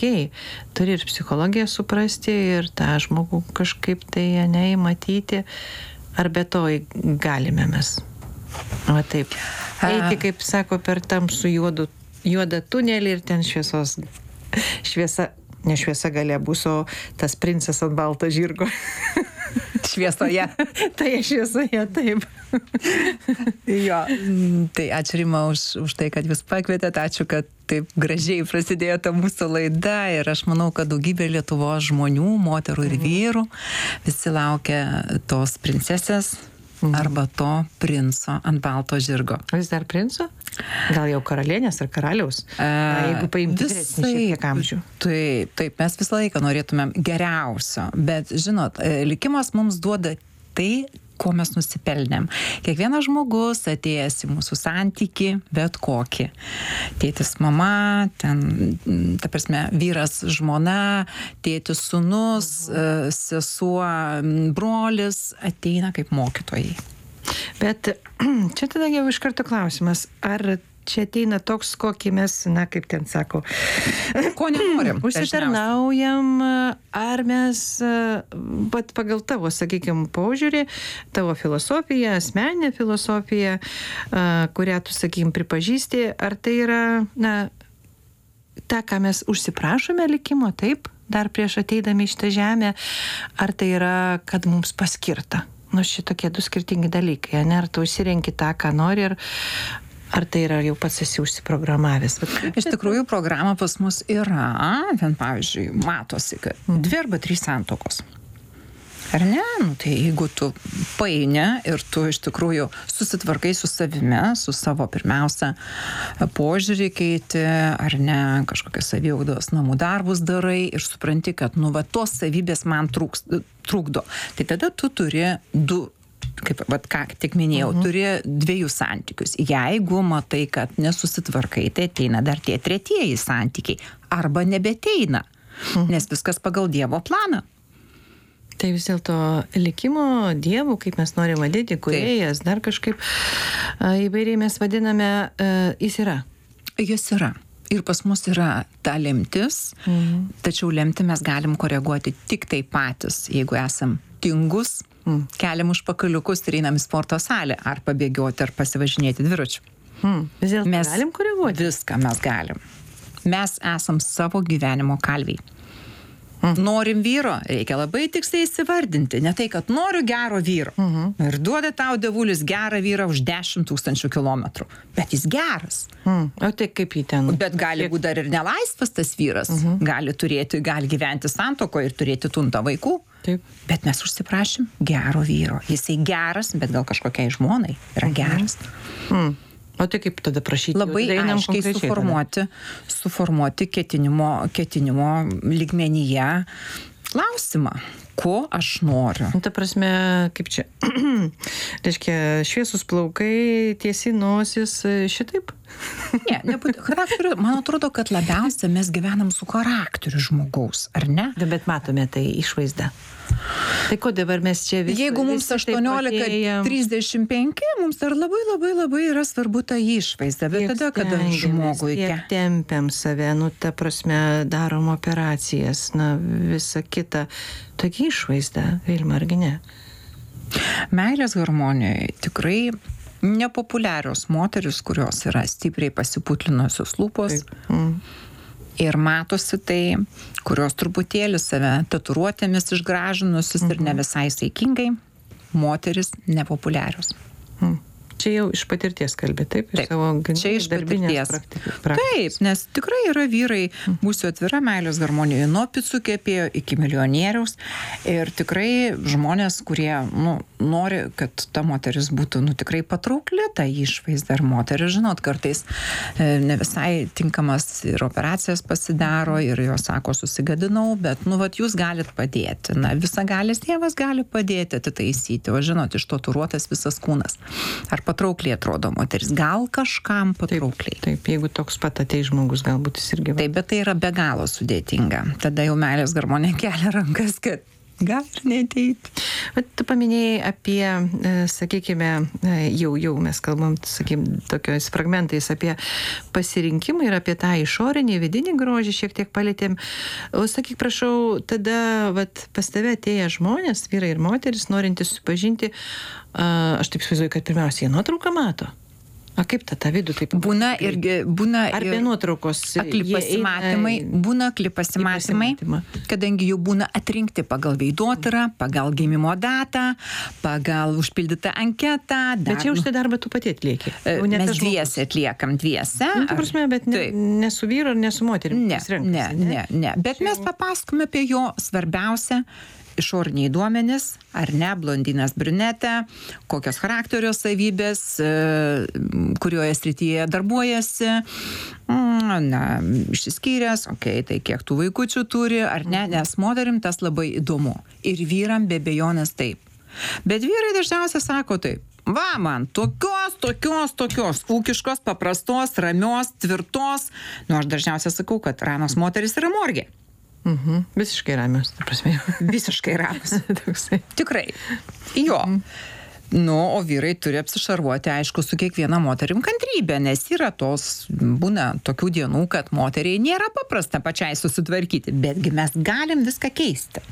turi ir psichologiją suprasti, ir tą žmogų kažkaip tai matyti, ar be to galime mes. Va taip. Eiti, kaip sako, per tamsų juodą tunelį ir ten šviesa, ne šviesa galia bus, o tas princas ant balto žirgo. Šviesoje. Tai šviesoje, taip. Jo, tai ačiū Rima už tai, kad jūs pakvietėte, ačiū, kad taip gražiai prasidėjo ta mūsų laida ir aš manau, kad daugybė Lietuvos žmonių, moterų ir vyrų visi laukia tos princesės arba to princo ant balto žirgo. Vis dar princo? Gal jau karalienės ar karaliaus? Jeigu paimti vyresnį šiek tiek amžių. Taip, mes visą laiką norėtumėm geriausio, bet žinot, likimas mums duoda tai, ko mes nusipelnėm. Kiekvienas žmogus atėjęs į mūsų santykį, bet kokį. Tėtis, mama, ta prasme, vyras, žmona, tėtis, sūnus, sesuo, brolis ateina kaip mokytojai. Bet čia tada jau iš karto klausimas, ar čia ateina toks, kokį mes, kaip ten sako, ko nenorim. Užsitarnaujam, ar mes, bet pagal tavo, sakykime, požiūrį, tavo filosofiją, asmeninę filosofiją, kurią tu, sakykime, pripažįsti, ar tai yra, ta, ką mes užsiprašome likimo, taip, dar prieš ateidami į šitą žemę, ar tai yra, kad mums paskirta? Šitokie du skirtingi dalykai, ar tu užsirenki tą, ką nori, ar tai yra jau pats esi užsiprogramavęs? Iš tikrųjų, programa pas mus yra, ten pavyzdžiui, matosi, kad 2 arba 3 santuokos. Ar ne? Tai jeigu tu paini ir tu iš tikrųjų susitvarkai su savimi, su savo pirmiausia požiūrį keiti, ar ne, kažkokios saviugdos namų darbus darai ir supranti, kad tos savybės man trukdo. Tai tada tu turi ką tik minėjau, turi 2 santykius. Jeigu matai, kad nesusitvarkai, tai ateina dar tie 3 santykiai. Arba nebeteina, nes viskas pagal Dievo planą. Tai vis dėlto likimo dievų, kaip mes norim vadinti, kūrėjas, dar kažkaip įvairiai mes vadiname, jis yra. Jis yra. Ir pas mus yra ta lemtis, tačiau lemtį mes galim koreguoti tik tai patys, jeigu esam tingus, keliam užpakaliukus ir einam į sporto salę, ar pabėgioti, ar pasivažinėti dviračiu. Vis dėlto mes galim koreguoti? Viską mes galim. Mes esam savo gyvenimo kalviai. Norim vyro, reikia labai tiksliai įsivardinti. Ne tai, kad noriu gero vyro. Ir duoda tau dievulis gerą vyrą už 10 000 kilometrų. Bet jis geras. O tai kaip jį ten? Bet gali būti dar ir nelaisvas tas vyras. Gali gyventi santuokoje ir turėti tuntą vaikų. Taip. Bet mes užsiprašym gero vyro. Jisai geras, bet gal kažkokiai žmonai yra geras. O tai kaip tada prašyti? Labai aiškiai suformuoti ketinimo lygmenyje klausimą. Ko aš noriu? Ta prasme, kaip čia? Reiškia, šviesus plaukai, tiesi nosis, šitaip? Ne, charakteriu, man atrodo, kad labiausia mes gyvenam su charakteriu žmogaus, ar ne? Bet matome tai išvaizdą. Tai ko dabar mes čia visi? Jeigu mums 18-35, mums dar labai yra svarbu ta išvaizda, bet tada, kada žmogui kiek tempiam save, ta prasme, darom operacijas, visa kita. Tokia išvaizda, Vilma, argi ne? Meilės harmonijoje tikrai nepopuliarios moteris, kurios yra stipriai pasiputlinusios lūpos. Ir matosi tai, kurios truputėlį save tatuiruotėmis išgražinusius ir ne visai saikingai, moteris nepopuliarios. Čia jau iš patirties kalbė, taip? Taip, čia iš patirties. Taip, nes tikrai yra vyrai, būsiu atvira, meilės harmonijoje, nuo picų kepėjo iki milijonieriaus. Ir tikrai žmonės, kurie nori, kad ta moteris būtų tikrai patraukli, ta išvaizda ar moteris, žinot, kartais ne visai tinkamas ir operacijas pasidaro ir jos sako, susigadinau, bet jūs galit padėti. Visagalis Dievas gali padėti atitaisyti, o žinot, iš tatuiruotas visas kūnas. Ar patraukliai atrodo moteris? Gal kažkam patraukliai. Taip, jeigu toks pat ateis žmogus, galbūt jis irgi. Taip, bet tai yra be galo sudėtinga. Tada jau meilės harmonija kelia rankas, kad gal ir neateiti. Bet tu paminėjai apie, sakykime, jau mes kalbam, sakykime, tokiais fragmentais apie pasirinkimą ir apie tą išorinį, vidinį grožį šiek tiek palėtėm. O sakyk, prašau, tada pas tave atėję žmonės, vyrai ir moteris, norintys susipažinti, aš taip įsivaizduoju, kad pirmiausia jie nuotrauką mato. A kaip tą vidų taip? Būna ar be nuotraukos? Klippasimatymai, būna klippasimatymai, kadangi jau būna atrinkti pagal veidotyrą, pagal gimimo datą, pagal užpildytą anketą. Bet čia už tai darbą tu pati atlieki? Mes dviese atliekam, dviese. Prasme, bet ne su vyru ar ne su moterim? Ne. Bet mes papasakome apie jo svarbiausią išoriniai duomenys, ar ne, blondinas, brunetė, kokios charakterio savybės, kurioje srityje darbuojasi, išsiskyręs, tai kiek tų vaikučių turi, ar ne, nes moterim tas labai įdomu. Ir vyram be abejonės taip. Bet vyrai dažniausiai sako taip. Va, man tokios, ūkiškos, paprastos, ramios, tvirtos. Aš dažniausiai sakau, kad ramios moteris yra morgė. Visiškai ramios, ta prasme. Visiškai ramios. Tikrai. Jo. O vyrai turi apsišarvuoti, aišku, su kiekviena moterim kantrybė, nes būna tokių dienų, kad moteriai nėra paprasta pačiai susitvarkyti, betgi mes galim viską keisti.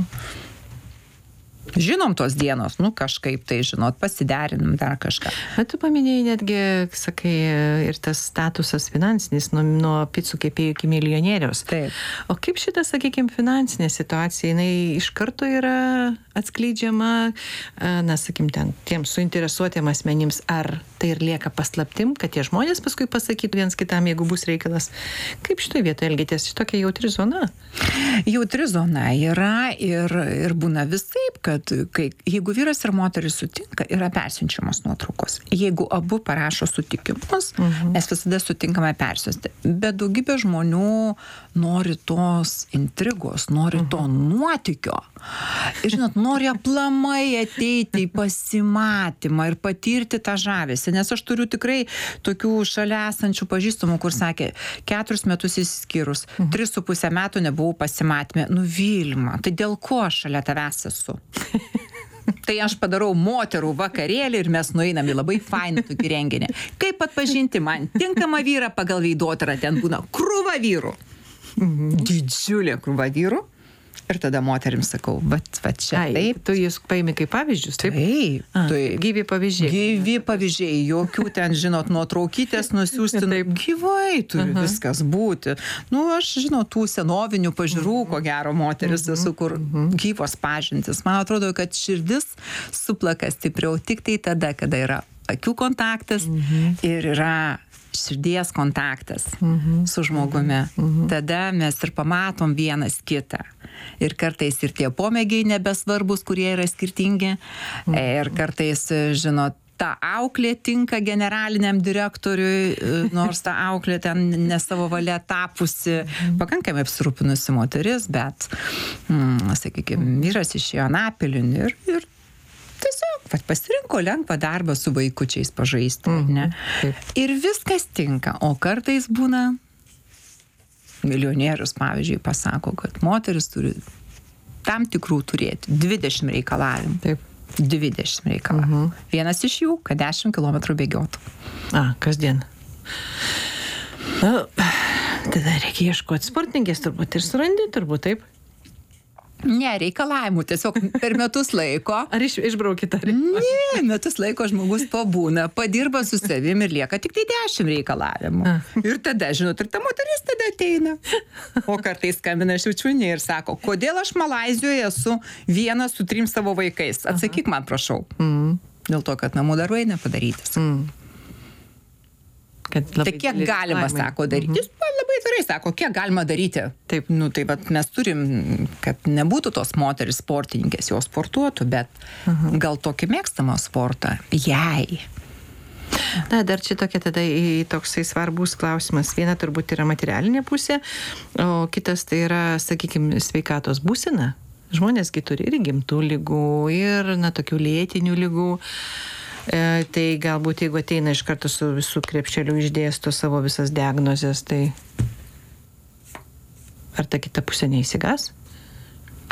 Žinom tos dienos, kažkaip tai, pasiderinim dar kažką. Bet tu paminėjai netgi, sakai, ir tas statusas finansinis, nuo picų kepėjų iki milijonieriaus. Taip. O kaip šita, sakykime, finansinė situacija, jinai iš karto yra atskleidžiama, sakykime, tiems suinteresuotiem asmenims, ar tai ir lieka paslaptim, kad tie žmonės paskui pasakytų viens kitam, jeigu bus reikalas. Kaip šitoje vietoje elgitės? Šitokia jautri zona? Jautri zona yra ir būna visaip, kad jeigu vyras ir moteris sutinka, yra persiunčiamos nuotraukos. Jeigu abu parašo sutikimus, mes visada sutinkame persiusti. Bet daugybė žmonių nori tos intrigos, nori to nuotykio. Ir nori aplamai ateiti į pasimatymą ir patirti tą žavesį. Nes aš turiu tikrai tokių šalia esančių pažįstamų, kur sakė, 4 metus išskyrus, 3,5 metų nebuvau pasimatymę. Vilma, tai dėl ko aš šalia tavęs esu? Tai aš padarau moterų vakarėlį ir mes nueinam į labai fainą tokį renginį. Kaip atpažinti man tinkamą vyrą pagal veidotyrą? Ten būna krūva vyrų. Didžiulė krūva vyrų. Ir tada moterim sakau, va čia taip. Tu jūs paimi kaip pavyzdžius, taip? Taip. Gyvi pavyzdžiai. Gyvi pavyzdžiai, jokių ten, nuotraukytės nusiųsti. Taip, gyvai turi viskas būti. Aš, tų senovinių pažiūrų, ko gero moteris esu, kur gyvos pažintis. Man atrodo, kad širdis suplaka stipriau tik tai tada, kada yra akių kontaktas ir yra širdies kontaktas su žmogumi. Tada mes ir pamatom vienas kitą. Ir kartais ir tie pomėgiai nebesvarbus, kurie yra skirtingi. Ir kartais, ta auklė tinka generaliniam direktoriui, nors ta auklė ten ne savo valia tapusi, pakankamai apsirūpinusi moteris, bet, sakykime, vyras išėjo anapilin ir tiesiog pasirinko lengvą darbą su vaikučiais pažaisti, ne? Ir viskas tinka, o kartais būna milijonierius, pavyzdžiui, pasako, kad moteris turi tam tikrų turėti 20 reikalavimų. Taip. 20 reikalavimų. Vienas iš jų, kad 10 km bėgiotų. Kasdien. Tada reikia ieškoti sportininkės turbūt ir surandi, turbūt taip. Ne, reikalavimų, tiesiog per metus laiko. Ar išbraukit? Ne, metus laiko žmogus pabūna, padirba su savim ir lieka tik tai 10 reikalavimų. Ir tada, ir ta moteris tada ateina. O kartais skambina šiučiūnė ir sako, kodėl aš Malaizijoje esu viena su 3 savo vaikais? Atsakyk man, prašau. Dėl to, kad namų darbai nepadarytis. Tai kiek galima, sako, daryti? Jis labai gerai sako, kiek galima daryti. Taip, tai mes turim, kad nebūtų tos moteris sportininkės, jos sportuotų, bet gal tokį mėgstamą sportą jai. Na, dar čia tokia tada toksai svarbus klausimas. Viena turbūt yra materialinė pusė, o kitas tai yra, sakykime, sveikatos būsena. Žmonėsgi turi ir gimtų ligų, ir, tokių lėtinių ligų. Tai galbūt jeigu ateina iš karto su visų krepšeliu išdėsto savo visas diagnozes, tai ar ta kita pusė neįsigas?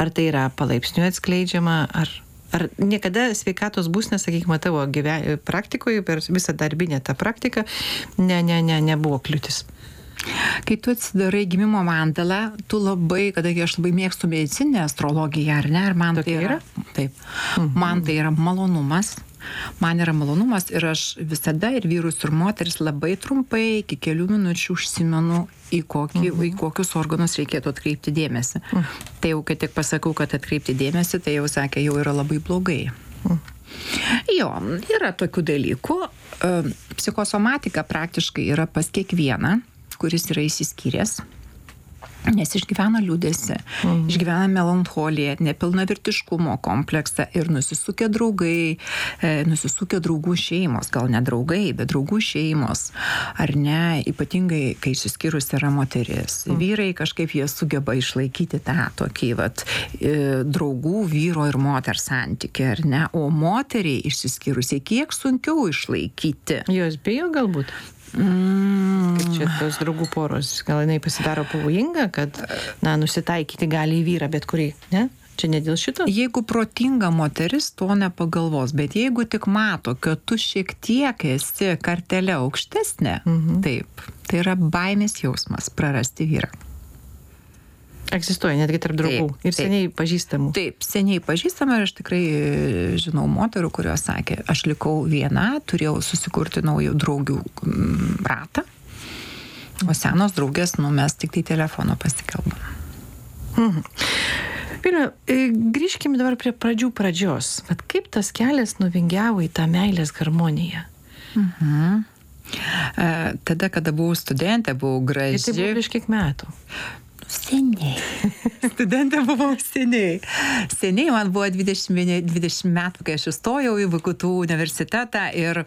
ar tai yra palaipsniui atskleidžiama, ar niekada sveikatos būsena, sakykime, tavo praktikoje, per visą darbinę tą praktiką, nebuvo kliūtis? Kai tu atsidarai gimimo mandalą, tu labai, kadangi aš labai mėgstu medicininę astrologiją, ar ne, ir man tai yra? Taip. Man tai yra malonumas. Man yra malonumas ir aš visada ir vyrus ir moteris labai trumpai, iki kelių minučių užsimenu, į kokius organus reikėtų atkreipti dėmesį. Tai jau, kai tik pasakau, kad atkreipti dėmesį, tai jau sakė, jau yra labai blogai. Jo, yra tokių dalykų. Psichosomatika praktiškai yra pas kiekvieną, kuris yra įsiskyręs, nes išgyvena liūdesį, išgyvena melancholiją, nepilnavertiškumo kompleksą ir nusisukę draugai, nusisukę draugų šeimos, gal ne draugai, bet draugų šeimos, ar ne, ypatingai, kai išsiskyrus yra moteris. Vyrai kažkaip jie sugeba išlaikyti tą tokį, draugų, vyro ir moters santykį, ar ne, o moteriai išsiskyrusiai kiek sunkiau išlaikyti. Jos bijo galbūt? Kaip čia tos draugų poros, gal jinai pasidaro pavojinga, kad, nusitaikyti gali į vyrą bet kurį, ne? Čia ne dėl šito? Jeigu protinga moteris, to nepagalvos, bet jeigu tik mato, kad tu šiek tiek esi kartelė aukštesnė, taip, tai yra baimės jausmas prarasti vyrą. Egzistuoja netgi tarp draugų ir seniai pažįstamų. Taip, seniai pažįstama ir aš tikrai žinau moterų, kurios sakė, aš likau viena, turėjau susikurti naujų draugių ratą, o senos draugės, mes tik tai telefono pasikalbam. Vilma, grįžkime dabar prie pradžios. Vat kaip tas kelias nuvingiavo į tą meilės harmoniją? Tada, kada buvau studentė, buvau graži. Ir tai buvo prieš kiek metų? Seniai. Studentė buvau seniai. Seniai man buvo 20 metų, kai aš įstojau į VKTU universitetą ir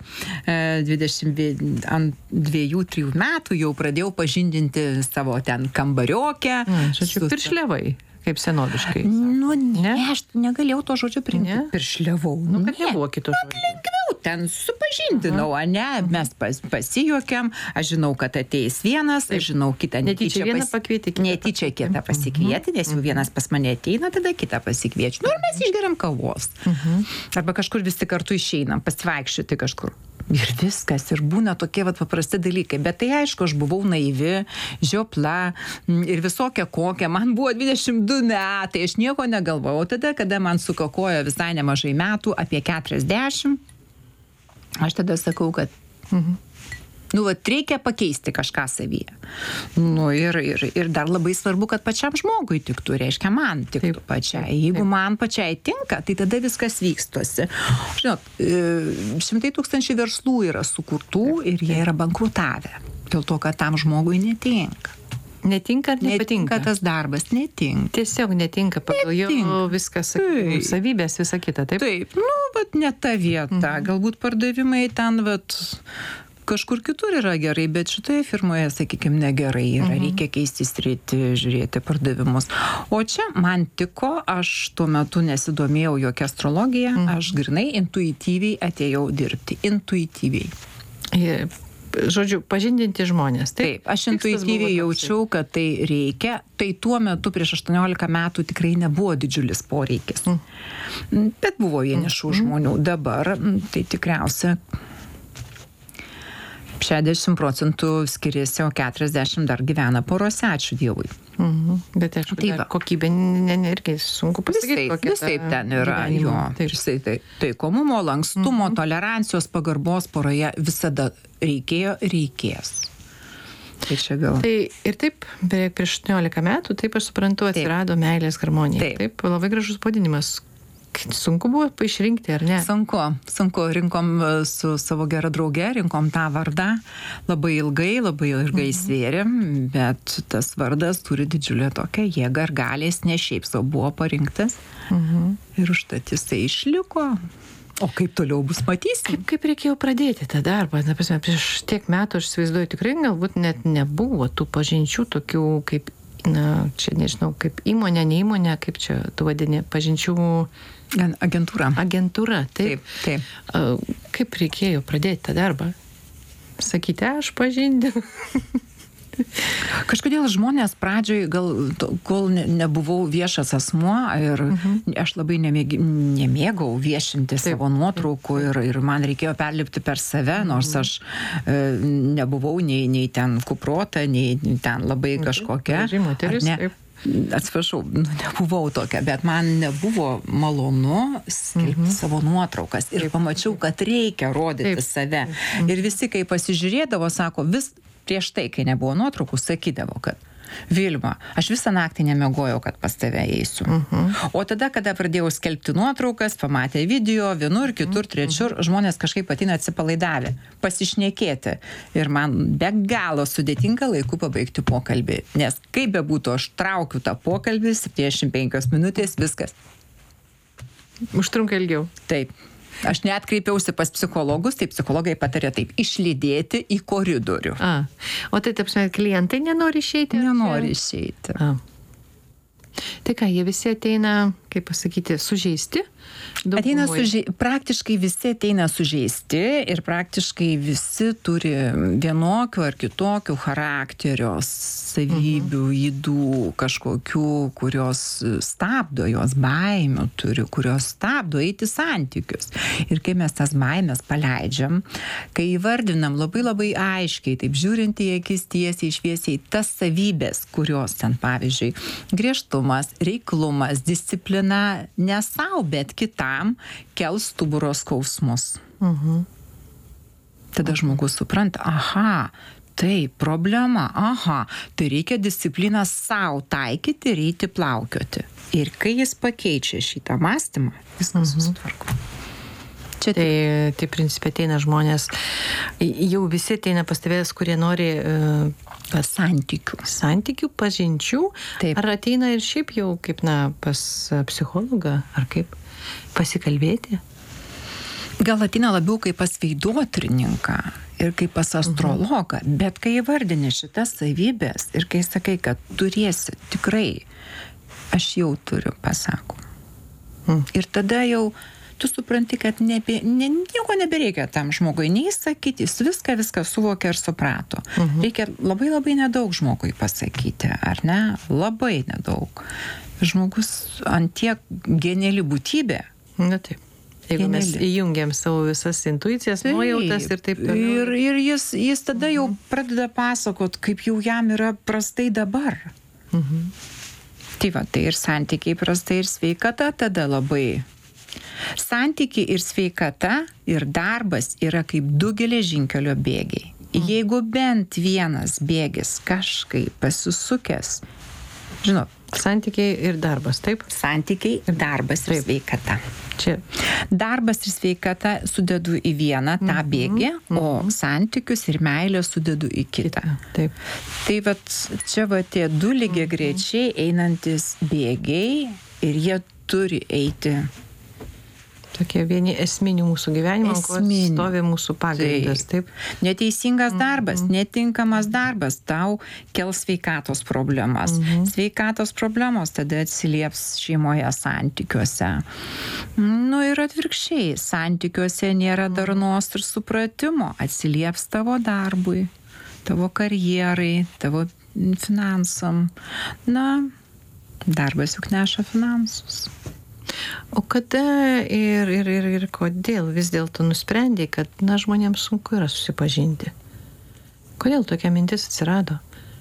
22-3 metų jau pradėjau pažindinti savo ten kambariokę. Piršliavai, kaip senoviškai. Aš negalėjau to žodžio priimti. Piršliavau. Kad nebuvo kito žodžio. Lengviau ten supažindinau, mes pasijuokiam, aš žinau, kad ateis vienas, aš žinau kitą netyčia vieną pakvieti, netyčia kitą pasikvieti, nes jau vienas pas mane ateina, tada kitą pasikviečiu. Ir mes išgeriam kavos. Arba kažkur visi kartu išeinam, pasivaikščioti kažkur. Ir viskas, ir būna tokie paprasti dalykai. Bet tai aišku, aš buvau naivi, žiopla ir visokia kokia. Man buvo 22 metai, aš nieko negalvojau. Tada, kada man sukakojo visai nemažai metų, apie 40, aš tada sakau, kad reikia pakeisti kažką savyje. Ir dar labai svarbu, kad pačiam žmogui tiktų, reiškia man tiktų pačiai. Jeigu man pačiai tinka, tai tada viskas vykstosi. Žinot, 100 000 verslų yra sukurtų ir jie yra bankrutavę. Dėl to, kad tam žmogui netinka. Netinka ar nepatinka? Netinka tas darbas, netinka. Tiesiog netinka, pagal jo viskas, savybės, visa kita, taip? Taip, ne ta vieta. Galbūt pardavimai ten, kažkur kitur yra gerai, bet šitoje firmoje, sakykime, negerai yra. Reikia keisti sritį, žiūrėti pardavimus. O čia man tiko, aš tuo metu nesidomėjau jokia astrologija, aš grinai intuityviai atėjau dirbti. Intuityviai. Žodžiu, pažindinti žmonės. Taip, aš intuityviai jaučiau, kad tai reikia. Tai tuo metu prieš 18 metų tikrai nebuvo didžiulis poreikis. Bet buvo vienišų žmonių. Dabar tai tikriausia 60% skiriasi, o 40% dar gyvena porose, ačiū Dievui. Bet aišku, kokybė irgi sunku pasakyti, kokia visaip ten yra. Taikomumo, lankstumo, tolerancijos, pagarbos poroje visada reikės. Tai čia gal. Tai ir taip, beveik prieš 18 metų, taip aš suprantu, atsirado meilės harmonija. Taip, labai gražus pavadinimas. Sunku buvo išrinkti, ar ne? Sunku. Rinkom su savo gera drauge, rinkom tą vardą. Labai ilgai svėrėm, bet tas vardas turi didžiulę tokią jėgą ir galės, ne šiaip savo buvo parinktas. Ir užtat jisai išliko. O kaip toliau bus, matysim. Kaip reikėjo pradėti tą darbą? Prieš tiek metų, aš įsivaizduoju, tikrai galbūt net nebuvo tų pažinčių tokių kaip, čia nežinau, kaip įmonė, ne įmonė, kaip čia tu vadini, pažinčių... Agentūra. Agentūra, taip. Taip. Kaip reikėjo pradėti tą darbą? Sakyti, aš pažindžiu. Kažkodėl žmonės pradžioj, kol nebuvau viešas asmuo ir aš labai nemėgau viešinti savo nuotraukų ir man reikėjo perlipti per save, nors aš nebuvau nei ten kuprota, nei ten labai kažkokia. Atsiprašau, nebuvau tokia, bet man nebuvo malonu skelbti savo nuotraukas ir pamačiau, kad reikia rodyti save. Ir visi, kai pasižiūrėdavo, sako, vis prieš tai, kai nebuvo nuotraukų, sakydavo, kad Vilma, aš visą naktį nemiegojau, kad pas tave eisiu. O tada, kada pradėjau skelbti nuotraukas, pamatė video, vienur, kitur, trečiur, žmonės kažkaip ateina atsipalaidavę, pasišnekėti. Ir man be galo sudėtinga laiku pabaigti pokalbį. Nes kaip bebūtų, aš traukiu tą pokalbį, 75 minutės, viskas. Užtrunka ilgiau. Taip. Aš net kreipiausi pas psichologus, tai psichologai patarė taip, išlydėti į koridorių. O tai, taip sakant, klientai nenori išeiti? Nenori išeiti. Tai ką, jie visi ateina, kaip pasakyti, sužeisti? Praktiškai visi ateina sužeisti ir praktiškai visi turi vienokių ar kitokių charakterio savybių, ydų, kažkokių, kurios stabdo, jos baimių turi, kurios stabdo eiti santykius. Ir kai mes tas baimės paleidžiam, kai įvardinam labai aiškiai, taip žiūrint į akis tiesiai, šviesiai, tas savybės, kurios ten, pavyzdžiui, griežtumas, reiklumas, disciplina, ne sau, bet kitam kels stuburo skausmus. Tada žmogus supranta, tai problema, tai reikia discipliną sau taikyti ir eiti plaukioti. Ir kai jis pakeičia šitą mąstymą, viskas susitvarko. Tai principė ateina žmonės, jau visi ateina pas tavęs, kurie nori santykių, pažinčių. Taip. Ar ateina ir šiaip jau kaip, pas psichologą, ar kaip pasikalbėti? Gal ateina labiau kaip pas veidotrininką ir kaip pas astrologą, bet kai įvardini šitas savybės ir kai sakai, kad turėsi, tikrai, aš jau turiu, pasako. Ir tada jau tu supranti, kad nieko nebereikia tam žmogui nei sakyti, jis viską suvokia ir suprato. Reikia labai nedaug žmogui pasakyti, ar ne? Labai nedaug. Žmogus antiek geniali būtybė. Na taip. Jeigu mes įjungiam savo visas intuicijas, nuojautas ir taip toliau. Ir jis tada jau pradeda pasakot, kaip jau jam yra prastai dabar. Tai va, tai ir santykiai prastai, ir sveikata tada labai. Santykiai ir sveikata ir darbas yra kaip du geležinkelio bėgiai. Jeigu bent vienas bėgis kažkaip pasisukęs, žinot, santykiai ir darbas, taip? Santykiai, darbas ir sveikata. Čia. Darbas ir sveikata sudedu į vieną tą bėgį, o santykius ir meilę sudedu į kitą. Taip. Tai vat, čia va tie du lygiagrečiai einantis bėgiai ir jie turi eiti. Tokie vieni esminių mūsų gyvenimo, kur stovi mūsų pagrindas, taip? Neteisingas darbas, netinkamas darbas tau kels sveikatos problemas. Sveikatos problemos tada atsilieps šeimoje santykiuose. Ir atvirkščiai, santykiuose nėra darnos ir supratimo, atsilieps tavo darbui, tavo karjerai, tavo finansam. Darbas juk neša finansus. O kada ir kodėl vis dėlto nusprendė, kad žmonėms sunku yra susipažinti? Kodėl tokia mintis atsirado?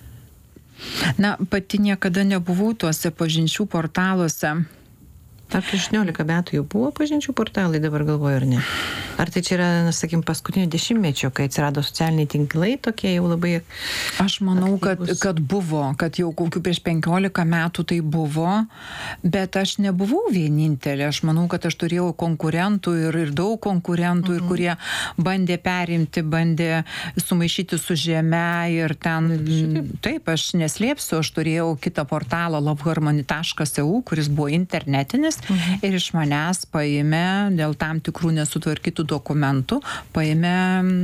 Pati niekada nebuvau tuose pažinčių portaluose. Ar prieš 18 metų jau buvo pažinčių portalai, dabar galvoju, ar ne? Ar tai čia yra, sakykim, paskutinio dešimtmečio, kai atsirado socialiniai tinklai, tokie jau labai... Aš manau, kad buvo, kad jau kokių prieš 15 metų tai buvo, bet aš nebuvau vienintelė. Aš manau, kad aš turėjau konkurentų ir daug konkurentų, ir kurie bandė perimti, bandė sumaišyti su žeme ir ten... Taip, aš neslėpsiu, aš turėjau kitą portalą loveharmony.eu, kuris buvo internetinis. Ir iš manęs paėmė, dėl tam tikrų nesutvarkytų dokumentų, paėmė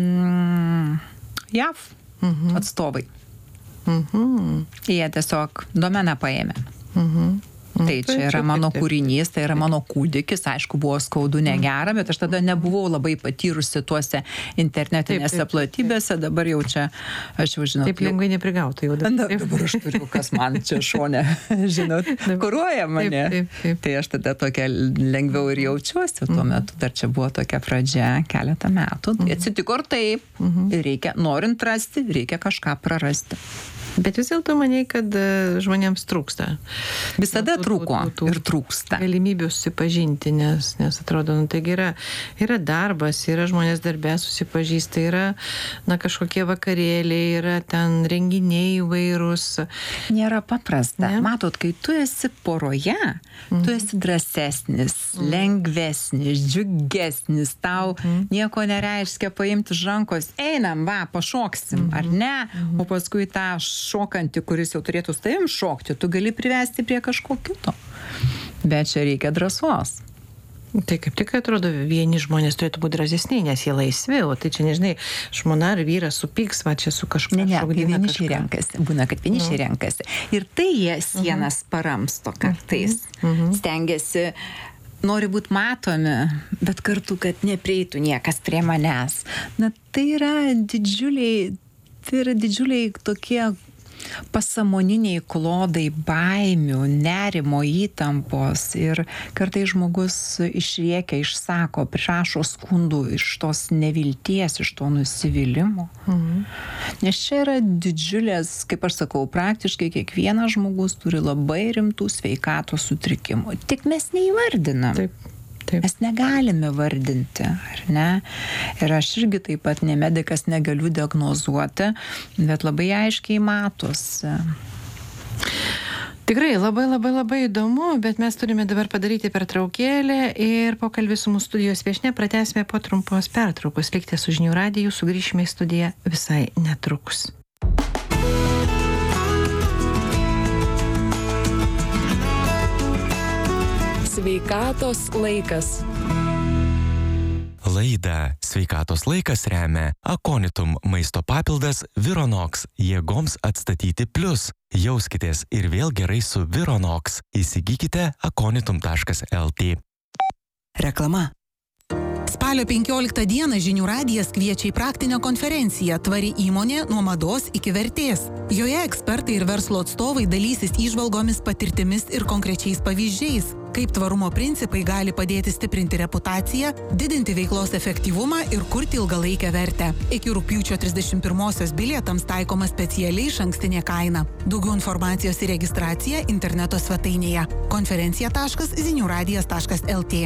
JAV atstovai. Jie tiesiog domeną paėmė. Tai čia yra mano kūrinys, tai yra mano kūdikis, aišku, buvo skaudu negera, bet aš tada nebuvau labai patyrusi tuose internetinėse platybėse, dabar jau čia, aš jau žinau. Taip lengvai neprigautų jau. Dabar aš turiu, kas man čia šone, žinot, kuruoja mane. Taip. Tai aš tada tokia lengviau ir jaučiuosi, tuo metu dar čia buvo tokia pradžia keletą metų. Tai atsitiko ir taip, ir reikia, norint rasti, reikia kažką prarasti. Bet vis dėlto maniai, kad žmonėms trūksta. Visada trūko ir trūksta. Galimybių susipažinti, nes atrodo, taigi yra darbas, yra žmonės darbe susipažįsta, yra kažkokie vakarėliai, yra ten renginiai įvairūs. Nėra paprasta. Ne? Matot, kai tu esi poroje, tu esi drąsesnis, lengvesnis, džiugesnis, tau nieko nereiškia paimti už rankos, einam, va, pašoksim, ar ne? O paskui tą šokantį, kuris jau turėtų su tavim šokti, tu gali privesti prie kažko kito. Bet čia reikia drąsos. Tai kaip tik atrodo, vieni žmonės turėtų būti drąsesni, nes jie laisvi, o tai čia nežinai, žmona ar vyras supyks, va čia su kažkuo. Ne, vienišiai renkasi. Būna, kad vienišiai renkasi. Ir tai jie sienas paramsto kartais. Stengiasi, nori būti matomi, bet kartu, kad neprieitų niekas prie manęs. Na, tai yra didžiuliai tokie pasąmoniniai klodai baimių, nerimo, įtampos ir kartais žmogus išriekia, išsako, prašo skundų iš tos nevilties, iš to nusivylimo. Nes čia yra didžiulės, kaip aš sakau, praktiškai kiekvienas žmogus turi labai rimtų sveikatos sutrikimų. Tik mes neįvardinam. Taip. Mes negalime vardinti, ar ne? Ir aš irgi taip pat ne medikas negaliu diagnozuoti, bet labai aiškiai matosi. Tikrai labai įdomu, bet mes turime dabar padaryti pertraukėlę ir pokalbį su mūsų studijos viešnia pratęsime po trumpos pertraukos. Likite su Žinių radiju, sugrįšime į studiją visai netrukus. Sveikatos laikas. Laidą Sveikatos laikas remia Aconitum maisto papildas Vironox jėgoms atstatyti plius. Jauskitės ir vėl gerai su Vironox. Įsigykite aconitum.lt. Reklama. Spalio 15 dieną Žinių radijas kviečia į praktinę konferenciją Tvari įmonė nuo mados iki vertės. Joje ekspertai ir verslo atstovai dalysis įžvalgomis, patirtimis ir konkrečiais pavyzdžiais, kaip tvarumo principai gali padėti stiprinti reputaciją, didinti veiklos efektyvumą ir kurti ilgalaikę vertę. Iki rugpjūčio 31-osios bilietams taikoma specialiai išankstinė kaina. Daugiau informacijos ir registracija interneto svetainėje konferencija.ziniuradijas.lt.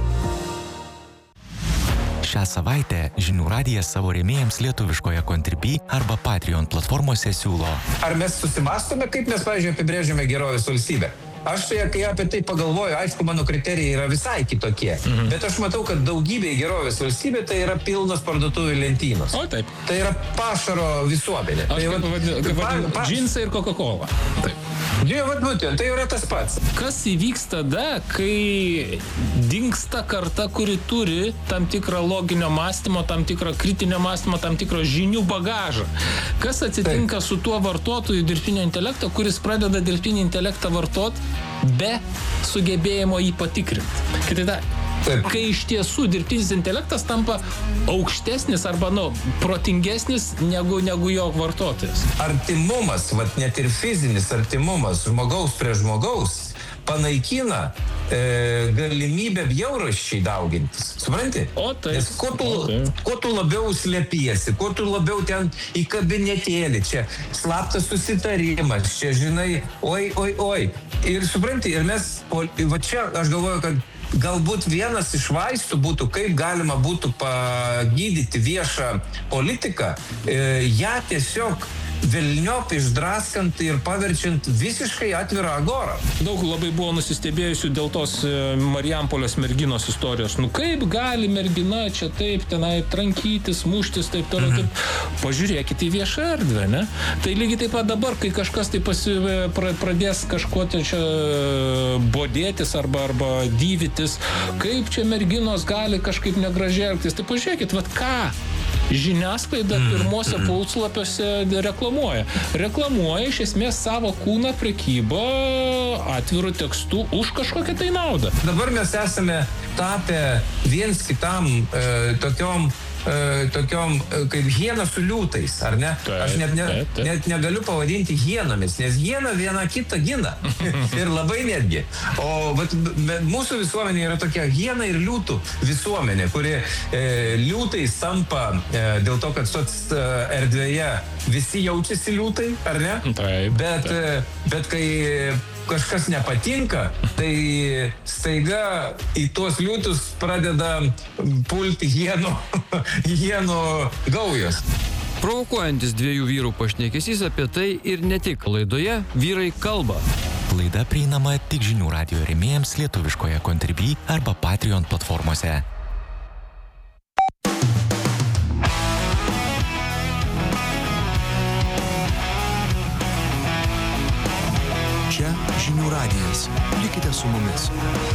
Šią savaitę Žinių radijas savo rėmėjams lietuviškoje Contribui arba Patreon platformose siūlo. Ar mes susimąstome, kaip mes, pavyzdžiui, apibrėžiame gerovės valstybę? Aš tai, kai apie tai pagalvoju, aišku, mano kriterijai yra visai kitokie. Bet aš matau, kad daugybė gerovės valstybė tai yra pilnos parduotuvių lentynos. O taip. Tai yra pašaro visuomenė. Aš kaip vadinu, džinsai ir Coca-Cola. Taip. Būtent, tai yra tas pats. Kas įvyks tada, kai dingsta karta, kuri turi tam tikrą loginio mąstymo, tam tikrą kritinio mąstymo, tam tikrą žinių bagažą? Kas atsitinka su tuo vartotoju dirbtinio intelekto, kuris pradeda dirbtinį intelektą vartoti be sugebėjimo jį patikrinti? Kitaip tariant, kai iš tiesų dirbtinis intelektas tampa aukštesnis arba, protingesnis negu jo vartotojas. Artimumas, net ir fizinis artimumas žmogaus prie žmogaus panaikina galimybę bjaurasčiai daugintis. Supranti? O taip. Nes kuo tu labiau slėpiesi, kuo tu labiau ten į kabinetėlį, čia slaptas susitarimas, čia žinai, oi. Ir supranti, ir mes, va čia aš galvoju, kad galbūt vienas iš vaistų būtų, kaip galima būtų pagydyti viešą politiką, ją tiesiog velniop išdraskant ir paverčiant visiškai atvirą agorą. Daug labai buvo nusistebėjusių dėl tos Marijampolės merginos istorijos. Kaip gali mergina čia taip tenai trankytis, muštis, taip toliau, taip. Pažiūrėkite į viešą erdvę, ne? Tai lygiai taip pat dabar, kai kažkas tai pradės kažkuo čia bodėtis arba dyvytis, kaip čia merginos gali kažkaip negražiai elgtis. Tai pažiūrėkit, ką? Žiniasklaida pirmose puslapiuose reklamuoja iš esmės savo kūną prekybą atviru tekstu už kažkokią tai naudą. Dabar mes esame tapę viens kitam tokiom kaip hiena su liūtais, ar ne? Aš net negaliu pavadinti hienomis, nes hiena viena kitą gina. Ir labai netgi. O mūsų visuomenė yra tokia hiena ir liūtų visuomenė, kuri liūtais tampa dėl to, kad erdvėje visi jaučiasi liūtai, ar ne? Taip. Bet kai kažkas nepatinka, tai staiga į tuos liūtus pradeda pulti hienų gaujos. Provokuojantis dviejų vyrų pašnekesys apie tai ir ne tik laidoje Vyrai kalba. Laida prieinama tik žinių radijo rėmėjams lietuviškoje Contribui arba Patreon platformose. Čia žinių radijas. Likite su mumis.